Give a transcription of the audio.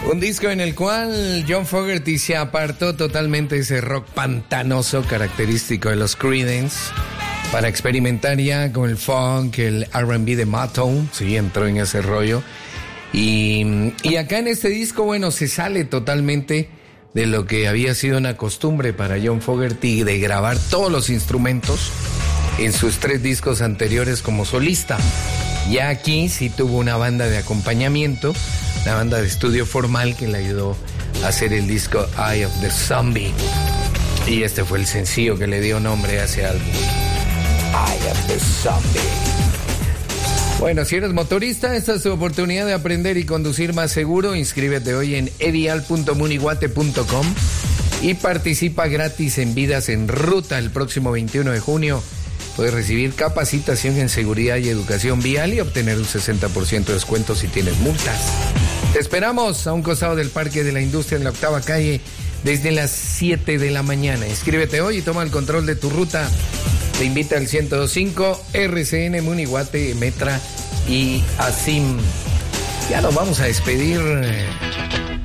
Un disco en el cual John Fogerty se apartó totalmente de ese rock pantanoso característico de los Creedence para experimentar ya con el funk, el R&B de Motown. Sí, entró en ese rollo. Y acá en este disco, bueno, se sale totalmente de lo que había sido una costumbre para John Fogerty de grabar todos los instrumentos en sus 3 discos anteriores como solista. Ya aquí sí tuvo una banda de acompañamiento, una banda de estudio formal que le ayudó a hacer el disco Eye of the Zombie. Y este fue el sencillo que le dio nombre a ese álbum, Eye of the Zombie. Bueno, si eres motorista, esta es tu oportunidad de aprender y conducir más seguro. Inscríbete hoy en edial.munihuate.com y participa gratis en Vidas en Ruta el próximo 21 de junio. Puedes recibir capacitación en seguridad y educación vial y obtener un 60% de descuento si tienes multas. Te esperamos a un costado del Parque de la Industria en la 8ª calle desde las 7 de la mañana. Inscríbete hoy y toma el control de tu ruta. Te invita al 1025 RCN Munihuate, Metra y ASIM. Ya nos vamos a despedir